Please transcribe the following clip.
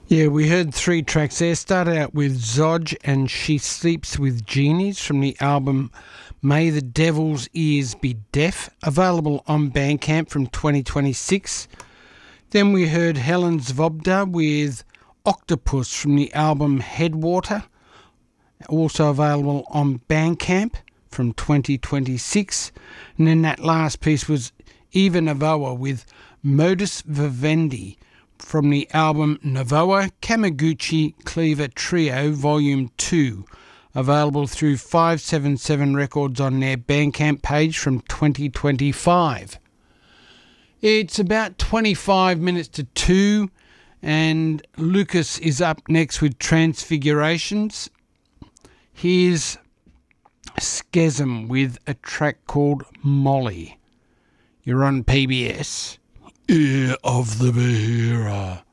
Yeah, we heard three tracks there. Started out with Zodge and She Sleeps with Genies from the album May the Devil's Ears Be Deaf, available on Bandcamp from 2026. Then we heard Helen Zvobda with Octopus from the album Headwater, also available on Bandcamp from 2026. And then that last piece was Eva Novoa with Modus Vivendi from the album Novoa Kamaguchi Cleaver Trio Volume 2, available through 577 Records on their Bandcamp page from 2025. It's about 25 minutes to 2, and Lucas is up next with Transfigurations. Here's Schism with a track called Molly. You're on PBS. Ear of the Beherer.